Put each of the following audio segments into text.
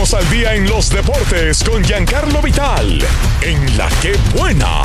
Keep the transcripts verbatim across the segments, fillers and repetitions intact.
Ponnos al día en los deportes con Giancarlo Vital, en La Que Buena.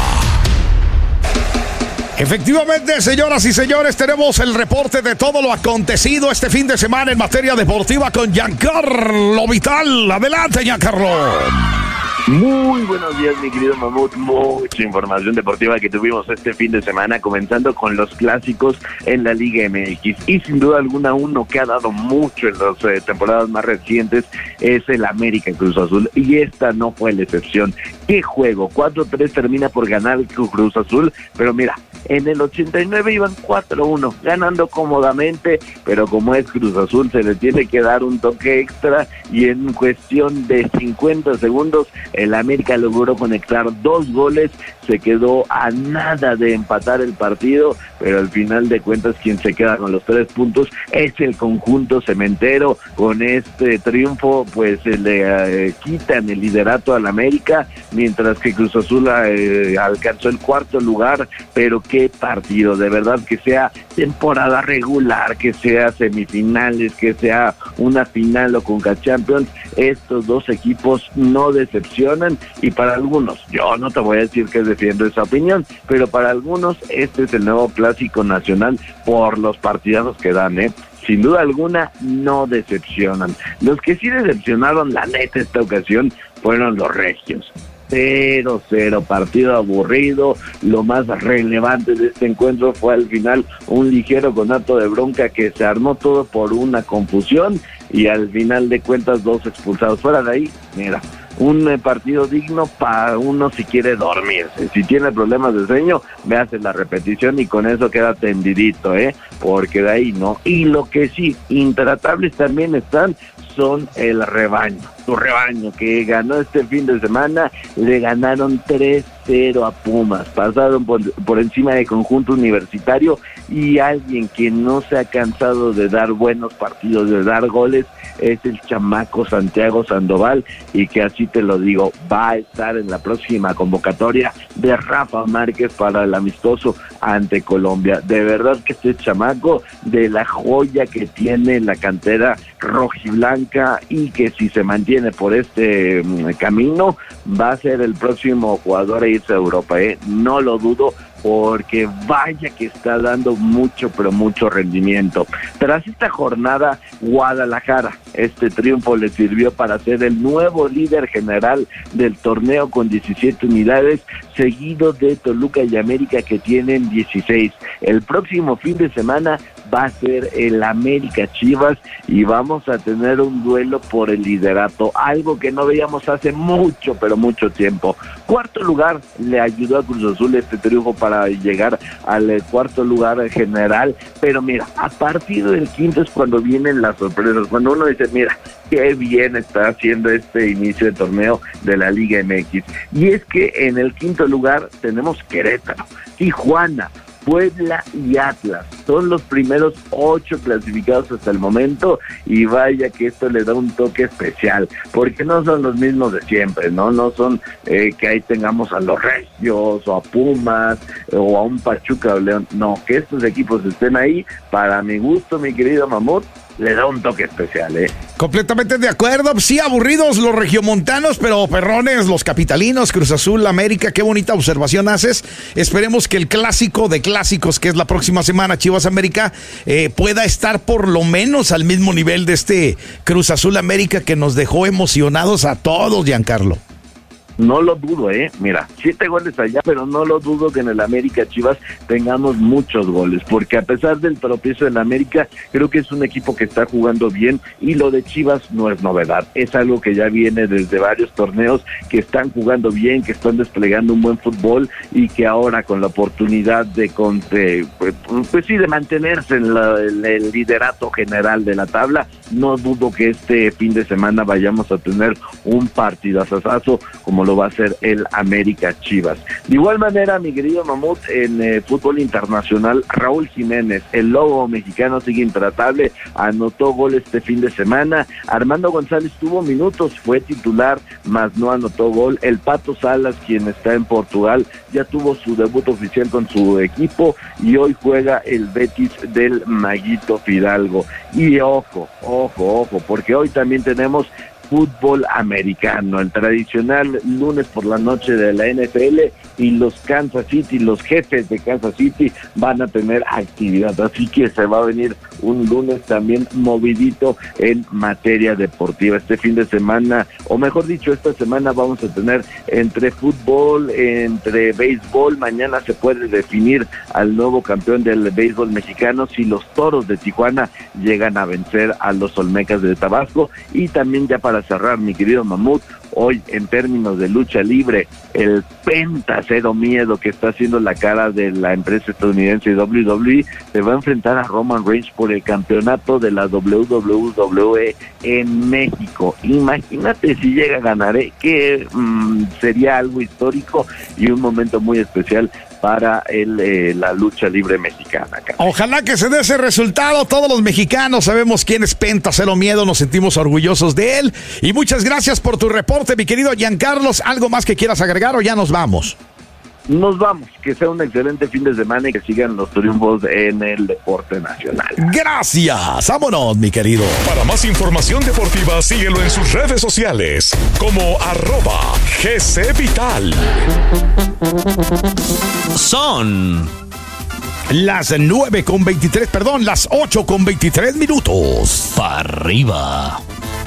Efectivamente, señoras y señores, tenemos el reporte de todo lo acontecido este fin de semana en materia deportiva con Giancarlo Vital. Adelante, Giancarlo. Muy buenos días, mi querido Mamut. Mucha información deportiva que tuvimos este fin de semana, comenzando con los clásicos en la Liga M X. Y sin duda alguna, uno que ha dado mucho en las eh, temporadas más recientes es el América Cruz Azul. Y esta no fue la excepción. ¡Qué juego! cuatro tres termina por ganar el Cruz Azul, pero mira, en el ochenta y nueve iban cuatro uno, ganando cómodamente, pero como es Cruz Azul se le tiene que dar un toque extra y en cuestión de cincuenta segundos el América logró conectar dos goles, se quedó a nada de empatar el partido, pero al final de cuentas quien se queda con los tres puntos es el conjunto cementero. Con este triunfo pues le eh, quitan el liderato al América, mientras que Cruz Azul eh, alcanzó el cuarto lugar. Pero qué partido, de verdad, que sea temporada regular, que sea semifinales, que sea una final o Conca Champions, estos dos equipos no decepcionan. Y para algunos, yo no te voy a decir que defiendo esa opinión, pero para algunos este es el nuevo clásico nacional por los partidazos que dan, ¿eh? Sin duda alguna no decepcionan. Los que sí decepcionaron, la neta, esta ocasión fueron los regios. cero cero, partido aburrido. Lo más relevante de este encuentro fue al final un ligero conato de bronca que se armó todo por una confusión y al final de cuentas dos expulsados. Fuera de ahí, mira, un eh, partido digno para uno si quiere dormirse. Si tiene problemas de sueño, veas la repetición y con eso queda tendidito, ¿eh? Porque de ahí no. Y lo que sí, intratables también están, son el rebaño. Su rebaño que ganó este fin de semana, le ganaron tres cero a Pumas, pasaron por, por encima del conjunto universitario, y alguien que no se ha cansado de dar buenos partidos, de dar goles, es el chamaco Santiago Sandoval, y que así te lo digo, va a estar en la próxima convocatoria de Rafa Márquez para el amistoso ante Colombia. De verdad que este chamaco, de la joya que tiene la cantera rojiblanca, y que si se mantiene por este um, camino, va a ser el próximo jugador a irse a Europa, ¿eh? No lo dudo, porque vaya que está dando mucho, pero mucho rendimiento. Tras esta jornada, Guadalajara, este triunfo le sirvió para ser el nuevo líder general del torneo con diecisiete unidades, seguido de Toluca y América, que tienen dieciséis. El próximo fin de semana va a ser el América Chivas y vamos a tener un duelo por el liderato, algo que no veíamos hace mucho, pero mucho tiempo. Cuarto lugar le ayudó a Cruz Azul este triunfo para llegar al eh, cuarto lugar general, pero mira, a partir del quinto es cuando vienen las sorpresas, cuando uno dice, mira, qué bien está haciendo este inicio de torneo de la Liga M X. Y es que en el quinto lugar tenemos Querétaro, Tijuana, Puebla y Atlas. Son los primeros ocho clasificados hasta el momento, y vaya que esto le da un toque especial, porque no son los mismos de siempre, ¿no? No son eh, que ahí tengamos a los Regios o a Pumas o a un Pachuca o León. No, que estos equipos estén ahí, para mi gusto, mi querido Mamut, le da un toque especial, ¿eh? Completamente de acuerdo. Sí, aburridos los regiomontanos, pero perrones los capitalinos, Cruz Azul, América. Qué bonita observación haces. Esperemos que el clásico de clásicos, que es la próxima semana, Chivas América, eh, pueda estar por lo menos al mismo nivel de este Cruz Azul América, que nos dejó emocionados a todos, Giancarlo. No lo dudo, ¿eh? Mira, siete goles allá, pero no lo dudo que en el América Chivas tengamos muchos goles, porque a pesar del tropiezo del América, creo que es un equipo que está jugando bien, y lo de Chivas no es novedad, es algo que ya viene desde varios torneos, que están jugando bien, que están desplegando un buen fútbol, y que ahora con la oportunidad de, de pues, pues sí, de mantenerse en la, el, el liderato general de la tabla, no dudo que este fin de semana vayamos a tener un partidazazazo como lo va a ser el América Chivas. De igual manera, mi querido Mamut, en eh, fútbol internacional, Raúl Jiménez, el lobo mexicano, sigue intratable, anotó gol este fin de semana. Armando González tuvo minutos, fue titular, mas no anotó gol. El Pato Salas, quien está en Portugal, ya tuvo su debut oficial con su equipo, y hoy juega el Betis del Maguito Fidalgo. Y ojo, ojo, ojo, porque hoy también tenemos fútbol americano, el tradicional lunes por la noche de la N F L, y los Kansas City, los jefes de Kansas City van a tener actividad, así que se va a venir un lunes también movidito en materia deportiva. Este fin de semana, o mejor dicho, esta semana vamos a tener entre fútbol, entre béisbol. Mañana se puede definir al nuevo campeón del béisbol mexicano si los Toros de Tijuana llegan a vencer a los Olmecas de Tabasco. Y también, ya para cerrar, mi querido Mamut, hoy en términos de lucha libre, el Penta Cero Miedo, que está haciendo la cara de la empresa estadounidense W W E, se va a enfrentar a Roman Reigns por el campeonato de la W W E en México. Imagínate si llega a ganar, ¿eh? que mmm, sería algo histórico y un momento muy especial para el, eh, la lucha libre mexicana. Caray. Ojalá que se dé ese resultado. Todos los mexicanos sabemos quién es Penta Cero Miedo, nos sentimos orgullosos de él. Y muchas gracias por tu reporte, mi querido Giancarlos. ¿Algo más que quieras agregar o ya nos vamos? Nos vamos, que sea un excelente fin de semana y que sigan los triunfos en el deporte nacional. Gracias, vámonos, mi querido. Para más información deportiva, síguelo en sus redes sociales como arroba G C Vital. Son las nueve con veintitrés, perdón, las ocho con veintitrés minutos. Para arriba.